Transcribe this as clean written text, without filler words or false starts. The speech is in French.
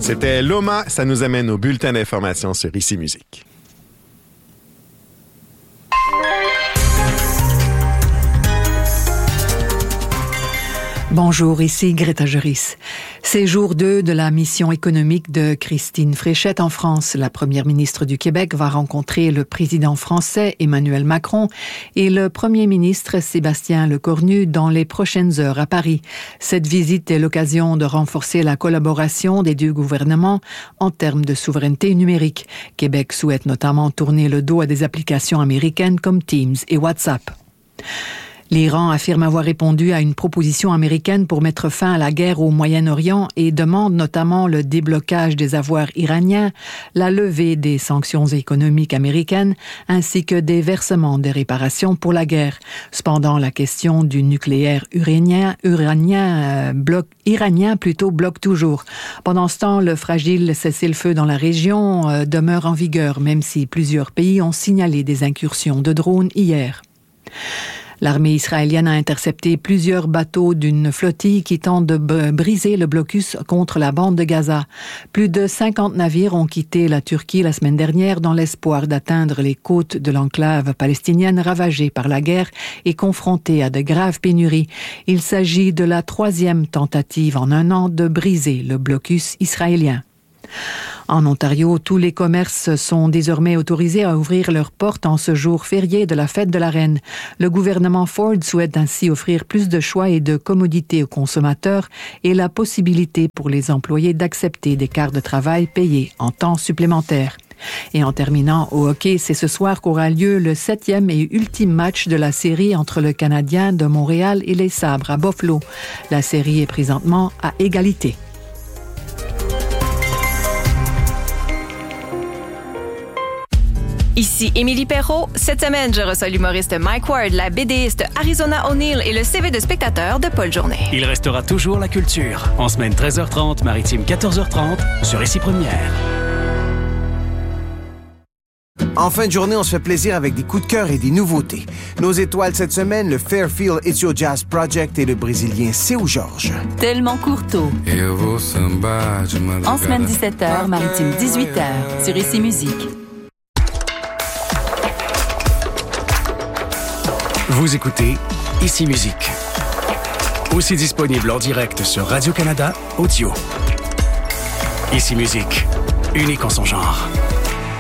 C'était Loma, ça nous amène au bulletin d'information sur Ici Musique. Bonjour, ici Greta Joris. C'est jour 2 de la mission économique de Christine Fréchette en France. La première ministre du Québec va rencontrer le président français Emmanuel Macron et le premier ministre Sébastien Lecornu dans les prochaines heures à Paris. Cette visite est l'occasion de renforcer la collaboration des deux gouvernements en termes de souveraineté numérique. Québec souhaite notamment tourner le dos à des applications américaines comme Teams et WhatsApp. L'Iran affirme avoir répondu à une proposition américaine pour mettre fin à la guerre au Moyen-Orient et demande notamment le déblocage des avoirs iraniens, la levée des sanctions économiques américaines ainsi que des versements des réparations pour la guerre. Cependant, la question du nucléaire iranien bloque toujours. Pendant ce temps, le fragile cessez-le-feu dans la région demeure en vigueur, même si plusieurs pays ont signalé des incursions de drones hier. L'armée israélienne a intercepté plusieurs bateaux d'une flottille qui tente de briser le blocus contre la bande de Gaza. Plus de 50 navires ont quitté la Turquie la semaine dernière dans l'espoir d'atteindre les côtes de l'enclave palestinienne ravagée par la guerre et confrontée à de graves pénuries. Il s'agit de la 3e tentative en un an de briser le blocus israélien. En Ontario, tous les commerces sont désormais autorisés à ouvrir leurs portes en ce jour férié de la fête de la Reine. Le gouvernement Ford souhaite ainsi offrir plus de choix et de commodité aux consommateurs et la possibilité pour les employés d'accepter des quarts de travail payés en temps supplémentaire. Et en terminant au hockey, c'est ce soir qu'aura lieu le 7e et ultime match de la série entre le Canadien de Montréal et les Sabres à Buffalo. La série est présentement à égalité. Ici Émilie Perrault. Cette semaine, je reçois l'humoriste Mike Ward, la BDiste Arizona O'Neill et le CV de spectateur de Paul Journet. Il restera toujours la culture. En semaine 13h30, maritime 14h30, sur Ici Première. En fin de journée, on se fait plaisir avec des coups de cœur et des nouveautés. Nos étoiles cette semaine, le Fairfield It's Your Jazz Project et le Brésilien Seu Jorge. Tellement Courteau. En semaine 17h, maritime 18h, sur Ici Musique. Vous écoutez Ici Musique. Aussi disponible en direct sur Radio-Canada Audio. Ici Musique, unique en son genre.